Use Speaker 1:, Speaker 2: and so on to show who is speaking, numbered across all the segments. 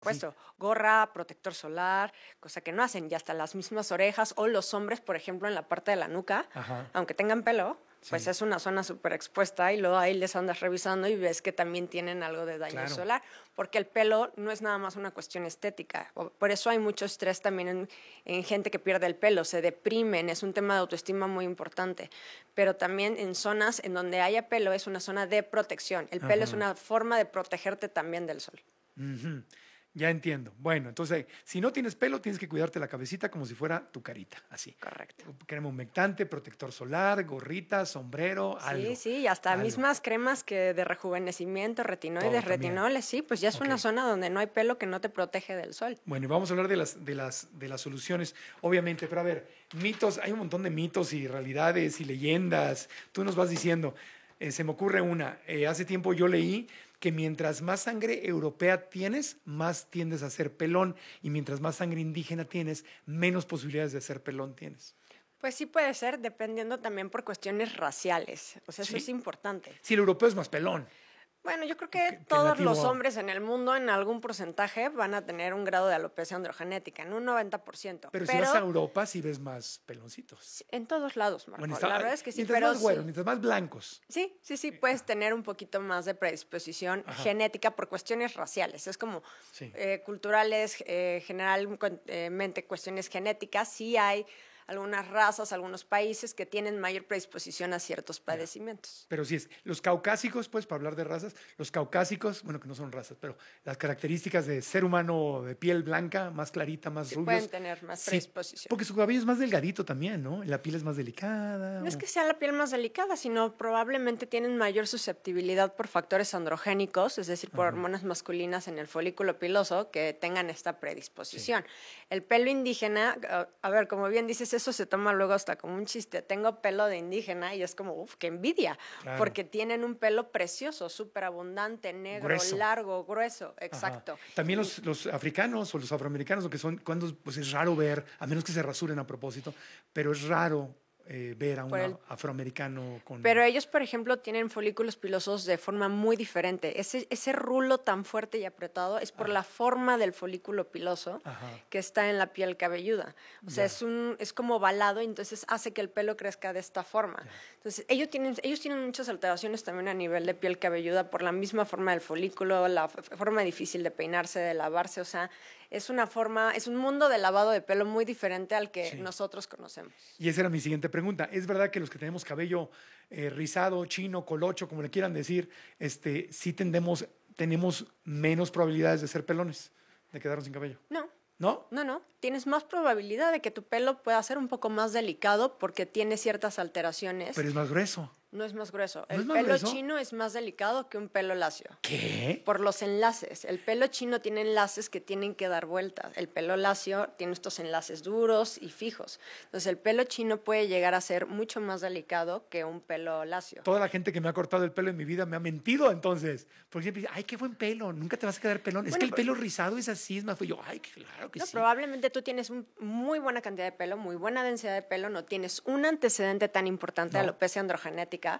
Speaker 1: Sí.
Speaker 2: Puesto, gorra, protector solar, cosa que no hacen, y hasta las mismas orejas, o los hombres, por ejemplo, en la parte de la nuca,
Speaker 1: Ajá.
Speaker 2: aunque tengan pelo, pues
Speaker 1: Sí.
Speaker 2: es una zona súper expuesta y luego ahí les andas revisando y ves que también tienen algo de daño
Speaker 1: Claro.
Speaker 2: solar, porque el pelo no es nada más una cuestión estética, por eso hay mucho estrés también en gente que pierde el pelo, se deprimen, es un tema de autoestima muy importante, pero también en zonas en donde haya pelo es una zona de protección, el pelo es una forma de protegerte también del sol.
Speaker 1: Ujú. Ya entiendo. Bueno, entonces, si no tienes pelo, tienes que cuidarte la cabecita como si fuera tu carita, así.
Speaker 2: Correcto.
Speaker 1: Crema humectante, protector solar, gorrita, sombrero, algo.
Speaker 2: Sí, sí, y hasta
Speaker 1: Algo.
Speaker 2: mismas cremas que de rejuvenecimiento,
Speaker 1: Todo
Speaker 2: retinoides,
Speaker 1: también.
Speaker 2: retinoles, sí, pues ya es una
Speaker 1: Ok.
Speaker 2: zona donde no hay pelo que no te protege del sol.
Speaker 1: Bueno, y vamos a hablar de las soluciones, obviamente, pero a ver, mitos, hay un montón de mitos y realidades y leyendas. Tú nos vas diciendo, se me ocurre una, hace tiempo yo leí que mientras más sangre europea tienes, más tiendes a ser pelón, y mientras más sangre indígena tienes, menos posibilidades de ser pelón tienes.
Speaker 2: Pues sí puede ser, dependiendo también por cuestiones raciales. O sea, eso
Speaker 1: ¿Sí?
Speaker 2: es importante.
Speaker 1: Si el europeo es más pelón
Speaker 2: Bueno, yo creo
Speaker 1: que
Speaker 2: que
Speaker 1: el
Speaker 2: todos los
Speaker 1: nativo.
Speaker 2: hombres en el mundo en algún porcentaje van a tener un grado de alopecia androgenética, en un 90%.
Speaker 1: Pero si vas a Europa, sí ves más peloncitos.
Speaker 2: En todos lados, Marco.
Speaker 1: Bueno,
Speaker 2: La verdad es que sí,
Speaker 1: mientras
Speaker 2: pero
Speaker 1: más güero,
Speaker 2: sí.
Speaker 1: mientras más blancos.
Speaker 2: Sí, sí, sí, puedes tener un poquito más de predisposición genética por cuestiones raciales. Es como
Speaker 1: Sí.
Speaker 2: culturales, generalmente cuestiones genéticas. Sí hay algunas razas, algunos países que tienen mayor predisposición a ciertos padecimientos.
Speaker 1: Pero sí es, los caucásicos, pues, para hablar de razas, los caucásicos, bueno, que no son razas, pero las características de ser humano de piel blanca, más clarita, más
Speaker 2: Sí
Speaker 1: rubios.
Speaker 2: pueden tener más
Speaker 1: Sí,
Speaker 2: predisposición.
Speaker 1: porque su cabello es más delgadito también, ¿no? La piel es más delicada.
Speaker 2: No es que sea la piel más delicada, sino probablemente tienen mayor susceptibilidad por factores androgénicos, es decir, por hormonas masculinas en el folículo piloso que tengan esta predisposición. El pelo indígena, a ver, como bien dices, eso se toma luego hasta como un chiste. Tengo pelo de indígena y es como, uff, qué envidia,
Speaker 1: Claro.
Speaker 2: porque tienen un pelo precioso, súper abundante, negro,
Speaker 1: Grueso.
Speaker 2: largo, grueso,
Speaker 1: Ajá.
Speaker 2: exacto.
Speaker 1: También los africanos o los afroamericanos, lo que son, cuando pues es raro ver, a menos que se rasuren a propósito, pero es raro ver a un afroamericano con...
Speaker 2: Pero ellos, por ejemplo, tienen folículos pilosos de forma muy diferente. Ese rulo tan fuerte y apretado es por la forma del folículo piloso que está en la piel cabelluda. O sea, es como ovalado y entonces hace que el pelo crezca de esta forma. Entonces, ellos tienen muchas alteraciones también a nivel de piel cabelluda por la misma forma del folículo, la forma difícil de peinarse, de lavarse. O sea, es un mundo de lavado de pelo muy diferente al que nosotros conocemos.
Speaker 1: Y esa era mi siguiente pregunta. ¿Es verdad que los que tenemos cabello rizado, chino, colocho, como le quieran decir, sí tenemos menos probabilidades de ser pelones, de quedarnos sin cabello?
Speaker 2: No.
Speaker 1: ¿No?
Speaker 2: No. Tienes más probabilidad de que tu pelo pueda ser un poco más delicado porque tiene ciertas alteraciones.
Speaker 1: Pero es más grueso.
Speaker 2: No es más grueso.
Speaker 1: ¿No
Speaker 2: El
Speaker 1: es más
Speaker 2: pelo
Speaker 1: grueso?
Speaker 2: chino es más delicado que un pelo lacio.
Speaker 1: ¿Qué?
Speaker 2: Por los enlaces. El pelo chino tiene enlaces que tienen que dar vueltas. El pelo lacio tiene estos enlaces duros y fijos. Entonces, el pelo chino puede llegar a ser mucho más delicado que un pelo lacio.
Speaker 1: Toda la gente que me ha cortado el pelo en mi vida me ha mentido entonces. Porque siempre dice, ay, qué buen pelo, nunca te vas a quedar pelón. Es que el pelo rizado es así, es más feo. Yo, ay, claro que
Speaker 2: No,
Speaker 1: sí.
Speaker 2: probablemente tú tienes muy buena cantidad de pelo, muy buena densidad de pelo, no tienes un antecedente tan importante de alopecia androgenética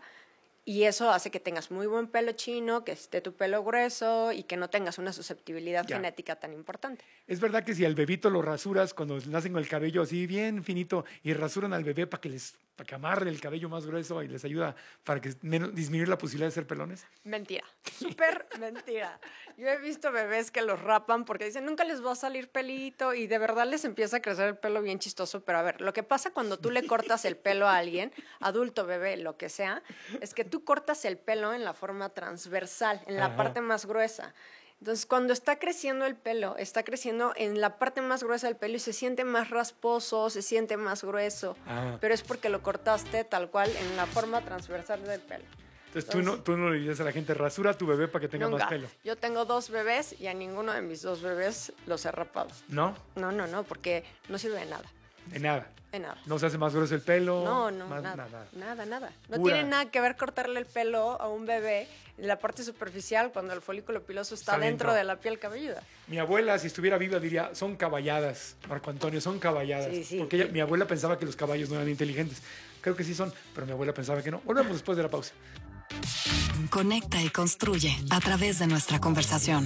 Speaker 2: y eso hace que tengas muy buen pelo chino, que esté tu pelo grueso y que no tengas una susceptibilidad genética tan importante.
Speaker 1: Es verdad que si al bebito lo rasuras cuando nacen con el cabello así bien finito y rasuran al bebé para que amarre el cabello más grueso y les ayuda para que disminuir la posibilidad de ser pelones.
Speaker 2: Mentira, súper mentira. Yo he visto bebés que los rapan porque dicen nunca les va a salir pelito y de verdad les empieza a crecer el pelo bien chistoso. Pero a ver, lo que pasa cuando tú le cortas el pelo a alguien, adulto, bebé, lo que sea, es que tú cortas el pelo en la forma transversal, en la parte más gruesa. Entonces, cuando está creciendo el pelo, está creciendo en la parte más gruesa del pelo y se siente más rasposo, se siente más grueso, pero es porque lo cortaste tal cual en la forma transversal del pelo.
Speaker 1: Entonces, tú no le dices a la gente, rasura a tu bebé para que tenga
Speaker 2: Nunca.
Speaker 1: más pelo.
Speaker 2: Yo tengo 2 bebés y a ninguno de mis 2 bebés los he rapado.
Speaker 1: ¿No?
Speaker 2: No, porque no sirve de nada.
Speaker 1: De nada.
Speaker 2: De nada.
Speaker 1: No se hace más grueso el pelo.
Speaker 2: No,
Speaker 1: más,
Speaker 2: nada. No
Speaker 1: Pura.
Speaker 2: tiene nada que ver cortarle el pelo a un bebé en la parte superficial cuando el folículo piloso está dentro de la piel cabelluda.
Speaker 1: Mi abuela, si estuviera viva, diría, son caballadas, Marco Antonio, son caballadas.
Speaker 2: Sí.
Speaker 1: Porque mi abuela pensaba que los caballos no eran inteligentes. Creo que sí son, pero mi abuela pensaba que no. Volvemos después de la pausa.
Speaker 3: conecta y construye a través de nuestra conversación.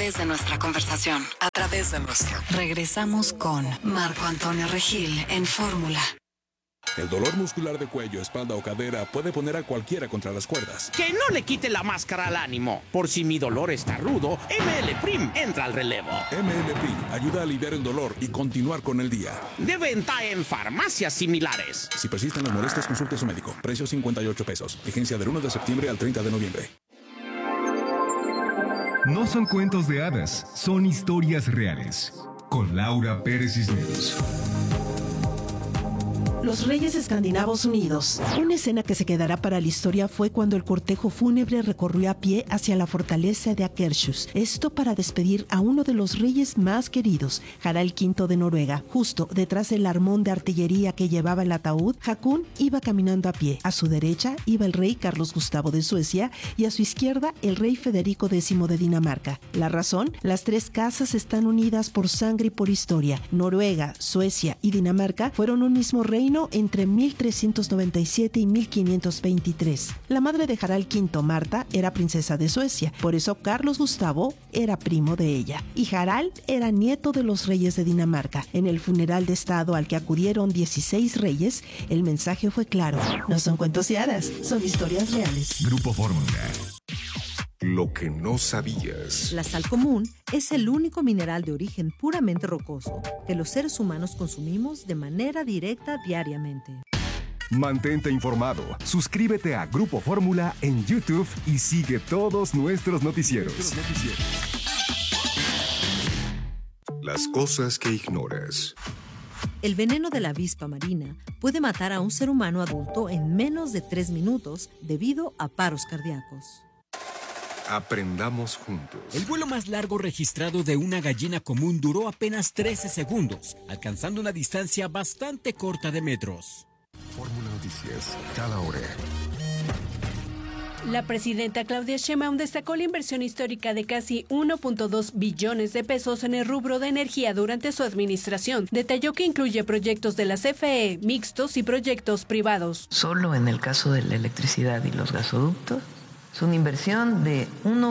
Speaker 3: Regresamos con Marco Antonio Regil en Fórmula.
Speaker 4: El dolor muscular de cuello, espalda o cadera puede poner a cualquiera contra las cuerdas.
Speaker 5: Que no le quite la máscara al ánimo. Por si mi dolor está rudo, ML Prim entra al relevo.
Speaker 4: ML Prim ayuda a aliviar el dolor y continuar con el día.
Speaker 5: De venta en farmacias similares.
Speaker 4: Si persisten las molestias, consulte a su médico. Precio $58. Vigencia del 1 de septiembre al 30 de noviembre.
Speaker 6: No son cuentos de hadas, son historias reales. Con Laura Pérez Cisneros.
Speaker 7: Los Reyes Escandinavos Unidos. Una escena que se quedará para la historia fue cuando el cortejo fúnebre recorrió a pie hacia la fortaleza de Akershus. Esto para despedir a uno de los reyes más queridos, Harald V de Noruega. Justo detrás del armón de artillería que llevaba el ataúd, Hakon iba caminando a pie. A su derecha iba el rey Carlos Gustavo de Suecia y a su izquierda el rey Federico X de Dinamarca. La razón, las tres casas están unidas por sangre y por historia. Noruega, Suecia y Dinamarca fueron un mismo reino entre 1397 y 1523. La madre de Harald V, Marta, era princesa de Suecia, por eso Carlos Gustavo era primo de ella. Y Harald era nieto de los reyes de Dinamarca. En el funeral de estado al que acudieron 16 reyes, el mensaje fue claro. No son cuentos y hadas, son historias reales.
Speaker 6: Grupo Fórmula.
Speaker 8: Lo que no sabías.
Speaker 9: La sal común es el único mineral de origen puramente rocoso que los seres humanos consumimos de manera directa diariamente.
Speaker 6: Mantente informado. Suscríbete a Grupo Fórmula en YouTube y sigue todos nuestros noticieros.
Speaker 8: Las cosas que ignoras.
Speaker 9: El veneno de la avispa marina puede matar a un ser humano adulto en menos de 3 minutos debido a paros cardíacos.
Speaker 8: Aprendamos juntos.
Speaker 10: El vuelo más largo registrado de una gallina común duró apenas 13 segundos, alcanzando una distancia bastante corta de metros.
Speaker 8: Fórmula Noticias, cada hora.
Speaker 11: La presidenta Claudia Sheinbaum destacó la inversión histórica de casi 1.2 billones de pesos en el rubro de energía durante su administración. Detalló que incluye proyectos de la CFE, mixtos y proyectos privados.
Speaker 12: Solo en el caso de la electricidad y los gasoductos, es una inversión de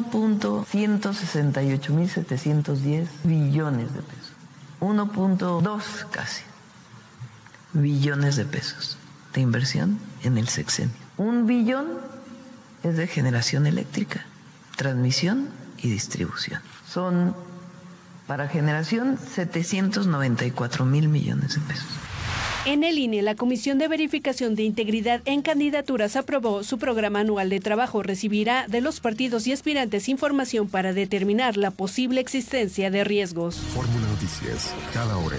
Speaker 12: 1.168.710 billones de pesos. 1.2 casi billones de pesos de inversión en el sexenio. 1 billón es de generación eléctrica, transmisión y distribución. Son para generación 794,000 millones de pesos.
Speaker 11: En el INE, la Comisión de Verificación de Integridad en Candidaturas aprobó su programa anual de trabajo. Recibirá de los partidos y aspirantes información para determinar la posible existencia de riesgos.
Speaker 8: Fórmula Noticias, cada hora.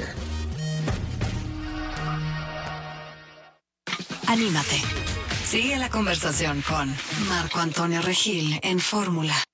Speaker 3: Anímate. Sigue la conversación con Marco Antonio Regil en Fórmula.